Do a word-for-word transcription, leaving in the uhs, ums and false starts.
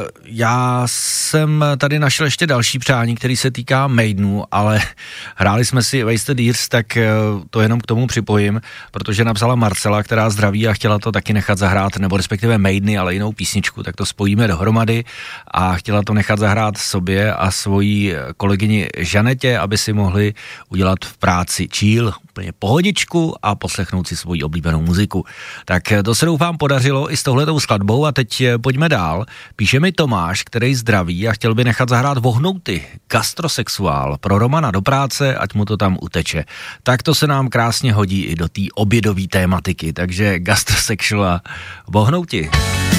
Já jsem tady našel ještě další přání, který se týká Maidenu, ale hráli jsme si Wasted Years, tak to jenom k tomu připojím, protože napsala Marcela, která zdraví a chtěla to taky nechat zahrát, nebo respektive Maideny, ale jinou písničku, tak to spojíme dohromady a chtěla to nechat zahrát sobě a svojí kolegyni Žanetě, aby si mohli udělat v práci chill, úplně pohodičku a poslechnout si svoji oblíbenou muziku. Tak to se doufám podařilo i s touhletou skladbou a teď pojďme dál. Píše mi Tomáš, který zdraví a chtěl by nechat zahrát Vohnouty, gastrosexuál, pro Romana do práce, ať mu to tam uteče. Tak to se nám krásně hodí i do té obědové tématiky, takže gastrosexuál, Vohnouti.